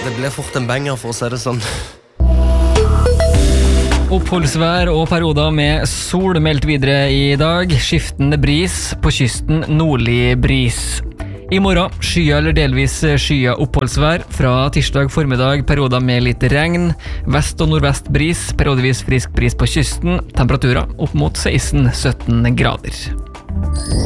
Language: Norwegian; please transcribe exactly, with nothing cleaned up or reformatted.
Det ble fort en banger, for å si det sånn. Oppholdsvær og perioder med sol meldt videre i dag. Skiftende bris, på kysten nordlig bris. I morgen skya eller delvis skya oppholdsvær. Fra tirsdag formiddag perioder med litt regn. Vest- og nordvest bris, periodevis frisk bris på kysten. Temperaturer opp mot seksten til sytten grader.